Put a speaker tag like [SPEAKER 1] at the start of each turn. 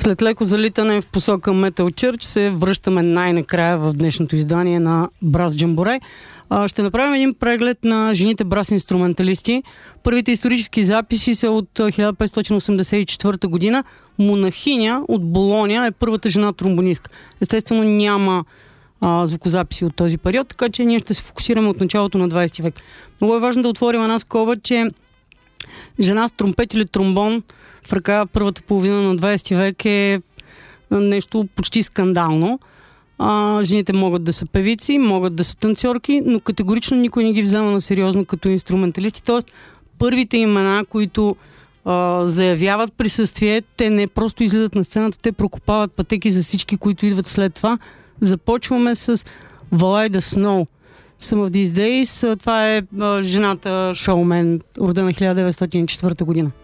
[SPEAKER 1] След леко залитане в посока Metal Church се връщаме най-накрая в днешното издание на Брас Джамборе. Ще направим един преглед на жените брас-инструменталисти. Първите исторически записи са от 1584 година. Монахиня от Болония е първата жена тромбонистка. Естествено няма звукозаписи от този период, така че ние ще се фокусираме от началото на 20 век. Много е важно да отворим една скоба, че жена с тромпет или тромбон в ръка първата половина на 20 век е нещо почти скандално. Жените могат да са певици, могат да са танцорки, но категорично никой не ги взема на сериозно като инструменталисти. Тоест, първите имена, които заявяват присъствие, те не просто излизат на сцената, те прокопават пътеки за всички, които идват след това. Започваме с Валайда Сноу. Some of These Days. Това е жената шоумен, родена 1904 година.